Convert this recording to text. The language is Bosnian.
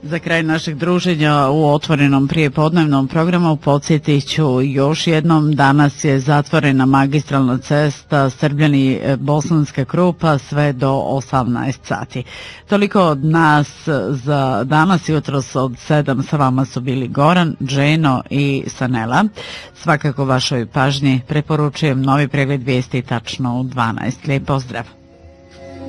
Za kraj našeg druženja u otvorenom prijepodnevnom programu podsjetit ću još jednom, danas je zatvorena magistralna cesta Srbljani-Bosanska Krupa sve do 18 sati. Toliko od nas za danas, jutros od 7 sa vama su bili Goran, Dženo i Sanela. Svakako vašoj pažnji preporučujem novi pregled vijesti tačno u 12. Lijep pozdrav!